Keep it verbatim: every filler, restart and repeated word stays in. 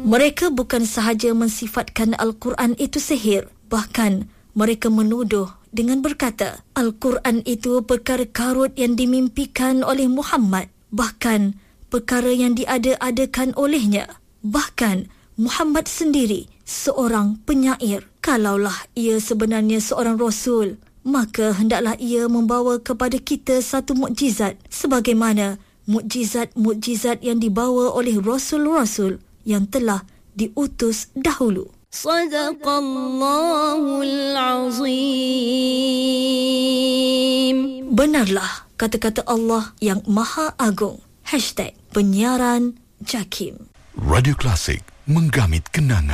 Mereka bukan sahaja mensifatkan Al-Quran itu sihir, bahkan mereka menuduh dengan berkata, Al-Quran itu perkara karut yang dimimpikan oleh Muhammad, bahkan perkara yang diada-adakan olehnya. Bahkan Muhammad sendiri seorang penyair. Kalaulah ia sebenarnya seorang rasul, maka hendaklah ia membawa kepada kita satu mukjizat sebagaimana mukjizat-mukjizat yang dibawa oleh rasul-rasul yang telah diutus dahulu. Sadaqallahul Azim. Benarlah kata-kata Allah yang Maha Agung. Hashtag penyiaran Jakim. Radio Klasik, menggamit kenangan.